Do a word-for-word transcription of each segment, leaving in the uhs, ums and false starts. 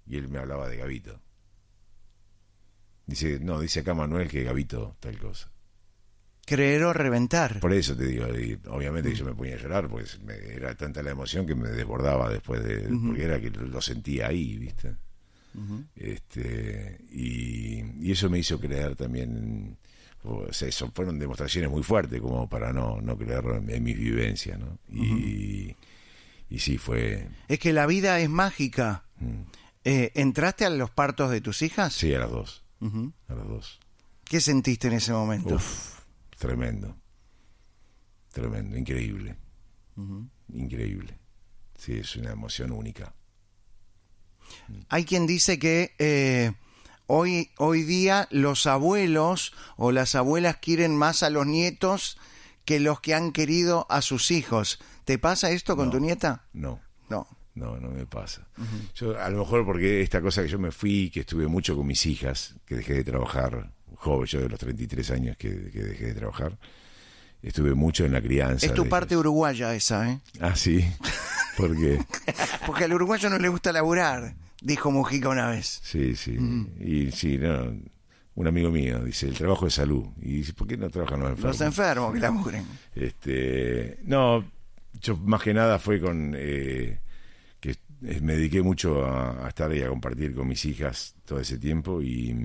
Y él me hablaba de Gabito. Dice, no, dice acá Manuel que Gabito tal cosa. Creer o reventar. Por eso te digo, y obviamente que yo me ponía a llorar, pues me, era tanta la emoción que me desbordaba después de, uh-huh. porque era que lo sentía ahí, ¿viste? Uh-huh. Este, y, y eso me hizo creer también, o sea, eso fueron demostraciones muy fuertes como para no, no creer en, en mis vivencias, ¿no? Y, uh-huh. y sí fue... Es que la vida es mágica. Uh-huh. Eh, ¿Entraste a los partos de tus hijas? Sí, a las dos. Uh-huh. A las dos. ¿Qué sentiste en ese momento? Uf, tremendo. Tremendo, increíble. Uh-huh. Increíble. Sí, es una emoción única. Hay quien dice que eh, hoy, hoy día los abuelos o las abuelas quieren más a los nietos que los que han querido a sus hijos. ¿Te pasa esto con no, tu nieta? No. No. No, no me pasa. Uh-huh. Yo, a lo mejor porque esta cosa que yo me fui, que estuve mucho con mis hijas, que dejé de trabajar, joven, yo de los treinta y tres años que, que dejé de trabajar, estuve mucho en la crianza. Es tu de parte ellos. Uruguaya esa, ¿eh? Ah, sí. ¿Por qué? Porque al uruguayo no le gusta laburar, dijo Mujica una vez. Sí, sí. Uh-huh. Y sí, no, un amigo mío dice, el trabajo es salud. Y dice, ¿por qué no trabajan los enfermos? Los enfermos que laburen. Este, no, yo más que nada fue con... Eh, que me dediqué mucho a, a estar y a compartir con mis hijas todo ese tiempo y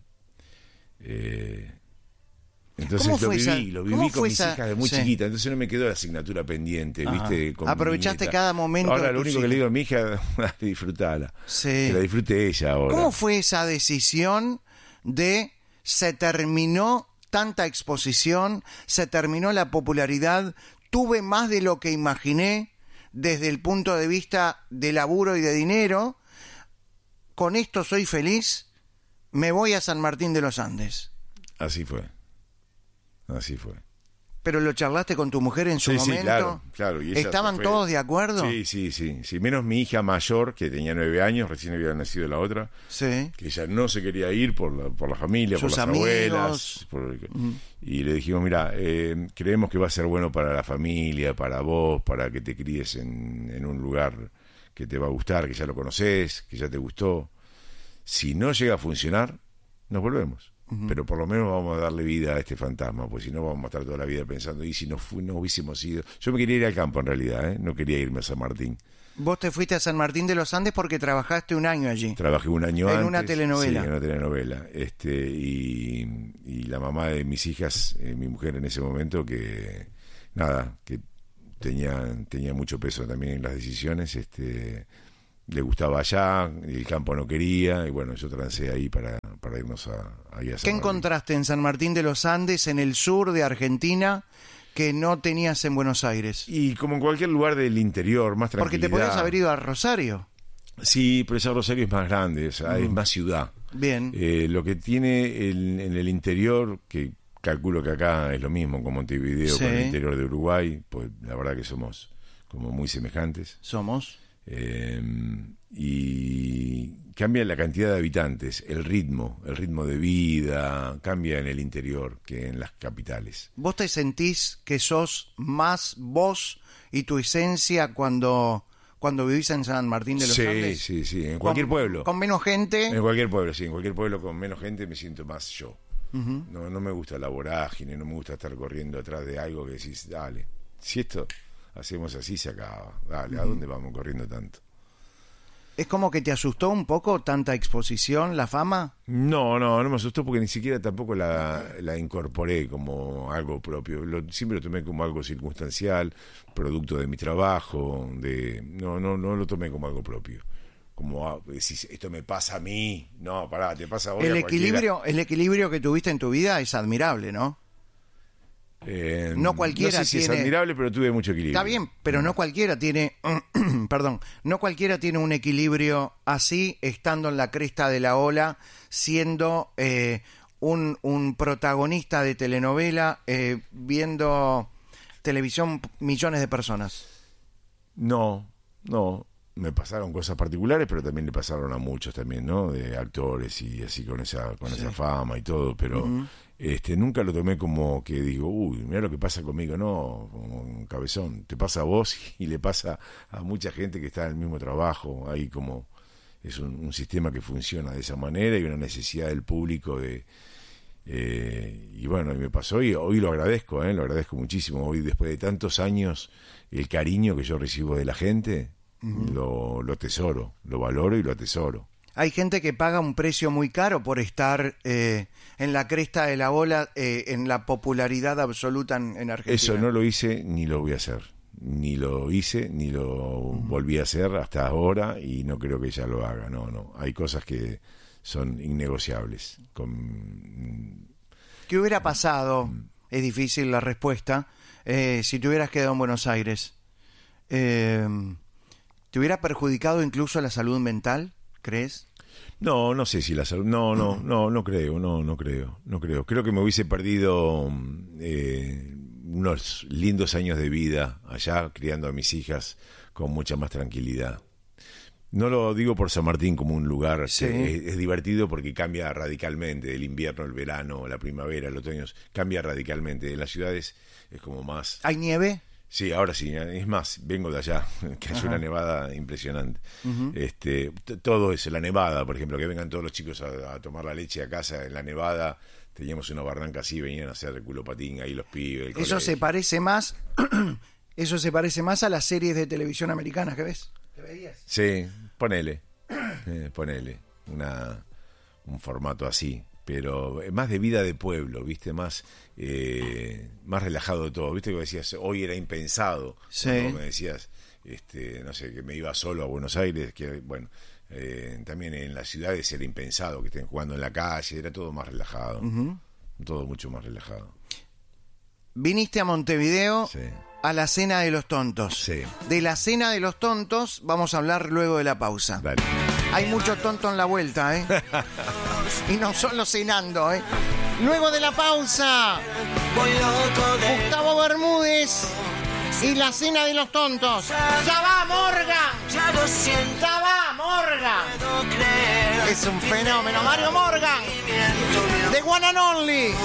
eh, entonces lo viví, esa, lo viví con mis esa, hijas de muy sí. chiquita, entonces no me quedó la asignatura pendiente, Ajá. ¿viste? Con aprovechaste cada momento. Ahora de lo único hijas. que le digo a mi hija, disfrutala, sí. que la disfrute ella ahora. ¿Cómo fue esa decisión de se terminó tanta exposición, se terminó la popularidad, tuve más de lo que imaginé desde el punto de vista de laburo y de dinero, con esto soy feliz, me voy a San Martín de los Andes? Así fue, así fue. ¿Pero lo charlaste con tu mujer en su sí, momento? Sí, claro, claro. Y ¿Estaban fue... todos de acuerdo? Sí, sí, sí, sí. Menos mi hija mayor, que tenía nueve años, recién había nacido la otra, sí. que ella no se quería ir por la, por la familia, sus por las amigos. abuelas. Por... Mm. Y le dijimos, mira, eh, creemos que va a ser bueno para la familia, para vos, para que te críes en, en un lugar que te va a gustar, que ya lo conocés, que ya te gustó. Si no llega a funcionar, nos volvemos. Uh-huh. Pero por lo menos vamos a darle vida a este fantasma, pues si no vamos a estar toda la vida pensando, y si no, fu- no hubiésemos ido... Yo me quería ir al campo en realidad, ¿eh? No quería irme a San Martín. Vos te fuiste a San Martín de los Andes porque trabajaste un año allí. Trabajé un año en antes. En una telenovela. Sí, en una telenovela. Este, y, y la mamá de mis hijas, eh, mi mujer en ese momento, que nada, que tenía, tenía mucho peso también en las decisiones, este... le gustaba allá, el campo no quería, y bueno, yo trancé ahí para, para irnos a, ahí a San ¿Qué Martín. encontraste en San Martín de los Andes, en el sur de Argentina, que no tenías en Buenos Aires? Y como en cualquier lugar del interior, más tranquilidad. Porque te podías haber ido a Rosario. Sí, pero ese Rosario es más grande, o sea, mm. es más ciudad. Bien. Eh, lo que tiene el, en el interior, que calculo que acá es lo mismo con Montevideo, sí. con el interior de Uruguay, pues la verdad que somos como muy semejantes. Somos. Eh, y cambia la cantidad de habitantes, el ritmo, el ritmo de vida, cambia en el interior que en las capitales. ¿Vos te sentís que sos más vos y tu esencia cuando, cuando vivís en San Martín de los sí, Andes? Sí, sí, sí, en cualquier con, pueblo. ¿Con menos gente? En cualquier pueblo, sí, en cualquier pueblo con menos gente me siento más yo. Uh-huh. No, no me gusta la vorágine, no me gusta estar corriendo atrás de algo que decís, dale, si esto hacemos así se acaba, dale, uh-huh. ¿A dónde vamos corriendo tanto? ¿Es como que te asustó un poco tanta exposición, la fama? No, no, no me asustó porque ni siquiera tampoco la, la incorporé como algo propio. Lo, siempre lo tomé como algo circunstancial, producto de mi trabajo, de no, no, no lo tomé como algo propio. Como ah, decís, esto me pasa a mí, no, pará, te pasa a vos. El a equilibrio, el equilibrio que tuviste en tu vida es admirable, ¿no? Eh, no cualquiera no sé si tiene... es admirable, pero tuve mucho equilibrio. Está bien, pero no cualquiera tiene, perdón, no cualquiera tiene un equilibrio así, estando en la cresta de la ola, siendo eh, un, un protagonista de telenovela, eh, viendo televisión millones de personas. No, no. Me pasaron cosas particulares, pero también le pasaron a muchos también, ¿no? De actores y así con esa con sí. esa fama y todo, pero uh-huh. este nunca lo tomé como que digo, uy, mira lo que pasa conmigo, no, como un cabezón. Te pasa a vos y le pasa a mucha gente que está en el mismo trabajo, ahí como es un, un sistema que funciona de esa manera y una necesidad del público de... Eh, y bueno, y me pasó y hoy lo agradezco, eh, lo agradezco muchísimo. Hoy, después de tantos años, el cariño que yo recibo de la gente, uh-huh. lo, lo atesoro, lo valoro y lo atesoro. Hay gente que paga un precio muy caro por estar eh, en la cresta de la ola, eh, en la popularidad absoluta en, en Argentina. Eso no lo hice ni lo voy a hacer. Ni lo hice, ni lo uh-huh. volví a hacer hasta ahora y no creo que ella lo haga. No, no. Hay cosas que son innegociables. Con... ¿Qué hubiera pasado? Mm. Es difícil la respuesta. Eh, si te hubieras quedado en Buenos Aires, eh, ¿te hubiera perjudicado incluso la salud mental? ¿Crees? No, no sé si la salud... No, no, no, no creo, no, no creo, no creo. Creo que me hubiese perdido eh, unos lindos años de vida allá, criando a mis hijas con mucha más tranquilidad. No lo digo por San Martín como un lugar, sí. es, es divertido porque cambia radicalmente, el invierno, el verano, la primavera, el otoño, cambia radicalmente. En las ciudades es como más... ¿Hay nieve? Sí, ahora sí, es más, vengo de allá, que es una nevada impresionante. Uh-huh. Este, t- todo eso, la nevada, por ejemplo, que vengan todos los chicos a, a tomar la leche a casa en la nevada, teníamos una barranca así, venían a hacer culopatín ahí los pibes. Eso colegio. se parece más, eso se parece más a las series de televisión americanas que ves. ¿Qué veías? Sí, ponele, eh, ponele, una, un formato así. Pero más de vida de pueblo, ¿viste? Más eh, más relajado de todo. ¿Viste que decías, hoy era impensado? Sí. Como me decías, este, no sé, que me iba solo a Buenos Aires, que bueno, eh, también en las ciudades era impensado que estén jugando en la calle, era todo más relajado. Uh-huh. Todo mucho más relajado. Viniste a Montevideo sí. a la Cena de los Tontos. Sí. De la Cena de los Tontos vamos a hablar luego de la pausa. Dale. Hay mucho tonto en la vuelta, ¿eh? Y no solo cenando, ¿eh? Luego de la pausa, Gustavo Bermúdez y la Cena de los Tontos. ¡Ya va, Morgan! ¡Ya lo siento! ¡Ya va, Morgan! Es un fenómeno, Mario Morgan. The one and only.